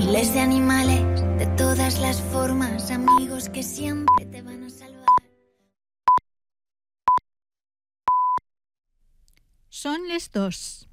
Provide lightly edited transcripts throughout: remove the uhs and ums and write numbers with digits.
Miles de animales de todas las formas, amigos que siempre te van a salvar. Són les 2.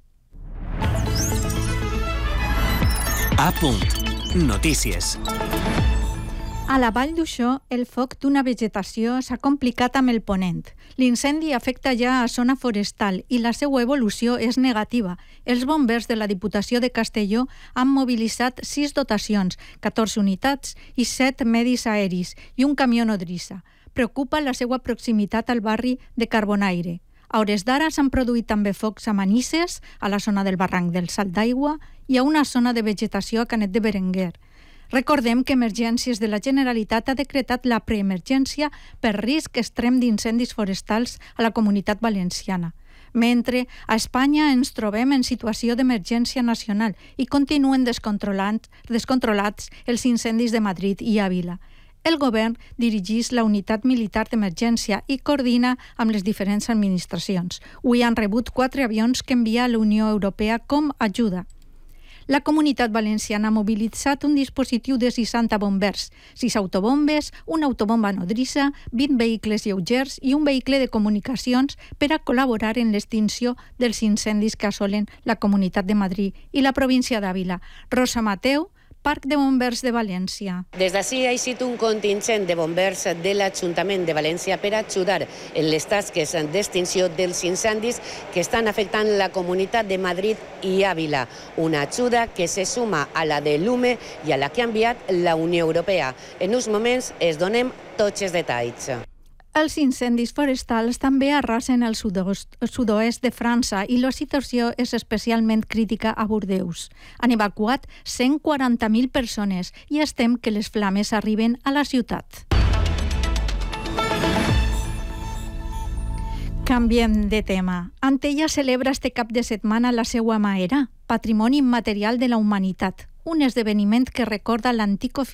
A punt. Notícies. A la Vall d'Uixó, el foc d'una vegetació s'ha complicat amb el ponent. L'incendi afecta ja a zona forestal i la seva evolució és negativa. Els bombers de la Diputació de Castelló han mobilitzat 6 dotacions, 14 unitats i 7 medis aeris i un camió nodrissa. Preocupa la seva proximitat al barri de Carbonaire. A hores d'ara s'han produït també focs a Manises, a la zona del barranc del Salt d'Aigua i a una zona de vegetació a Canet de Berenguer. Recordem que Emergències de la Generalitat ha decretat la preemergència per risc extrem d'incendis forestals a la Comunitat Valenciana. Mentre a Espanya ens trobem en situació d'emergència nacional i continuen descontrolats els incendis de Madrid i Àvila. El govern dirigeix la unitat militar d'emergència i coordina amb les diferents administracions. Avui han rebut 4 avions que envia la Unió Europea com ajuda. La Comunitat Valenciana ha mobilitzat un dispositiu de 60 bombers, 6 autobombes, una autobomba nodrissa, 20 vehicles lleugers i un vehicle de comunicacions per a col·laborar en l'extinció dels incendis que assolen la Comunitat de Madrid i la província d'Àvila. Rosa Mateu, Parc de Bombers de València. Des d'ací ha eixit un contingent de bombers de l'Ajuntament de València per ajudar en les tasques d'extinció dels incendis que estan afectant la Comunitat de Madrid i Àvila. Una ajuda que se suma a la de l'UME i a la que ha enviat la Unió Europea. En uns moments es donem tots els detalls. Els incendis forestals també arrasen el sud-oest de França i la situació és especialment crítica a Bordeus. Han evacuat 140.000 persones i es tem que les flames arriben a la ciutat. Canviem de tema. Antella celebra este cap de setmana la seua Maera, Patrimoni Immaterial de la Humanitat, un esdeveniment que recorda l'antic